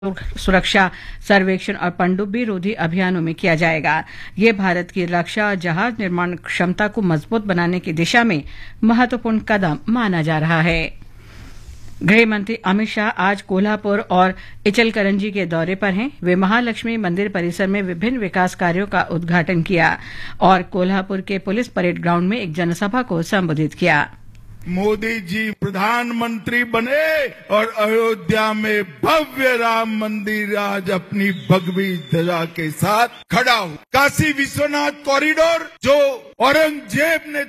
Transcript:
सुरक्षा सर्वेक्षण और पनडुब्बी रोधी अभियानों में किया जाएगा। ये भारत की रक्षा और जहाज निर्माण क्षमता को मजबूत बनाने की दिशा में महत्वपूर्ण कदम माना जा रहा है। गृह मंत्री अमित शाह आज कोल्हापुर और इचलकरंजी के दौरे पर हैं। वे महालक्ष्मी मंदिर परिसर में विभिन्न विकास कार्यों का उद्घाटन किया और कोल्हापुर के पुलिस परेड ग्राउंड में एक जनसभा को संबोधित किया। मोदी जी प्रधानमंत्री बने और अयोध्या में भव्य राम मंदिर आज अपनी भगवी ध्वजा के साथ खड़ा हो। काशी विश्वनाथ कॉरिडोर जो औरंगजेब ने